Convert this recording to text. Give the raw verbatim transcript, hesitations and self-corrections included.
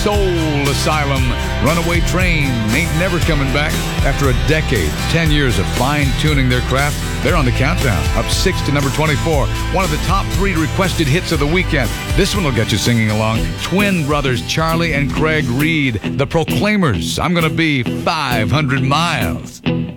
Soul Asylum. Runaway Train ain't never coming back. After a decade, ten years of fine-tuning their craft, they're on the countdown, up six to number twenty-four. One of the top three requested hits of the weekend. This one will get you singing along. Twin brothers Charlie and Craig Reed, The Proclaimers. I'm gonna be five hundred miles.